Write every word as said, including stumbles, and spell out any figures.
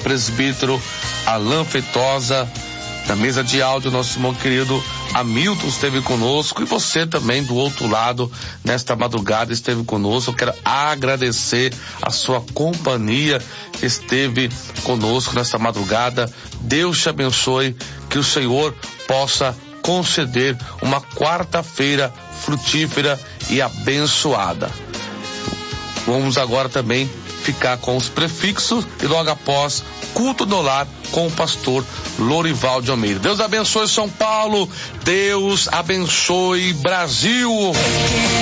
presbítero Alain Feitosa. Na mesa de áudio, nosso irmão querido Hamilton esteve conosco, e você também do outro lado, nesta madrugada, esteve conosco. Eu quero agradecer a sua companhia que esteve conosco nesta madrugada. Deus te abençoe, que o Senhor possa conceder uma quarta-feira frutífera e abençoada. Vamos agora também ficar com os prefixos e logo após, culto no lar com o pastor Lorival de Almeida. Deus abençoe São Paulo, Deus abençoe Brasil.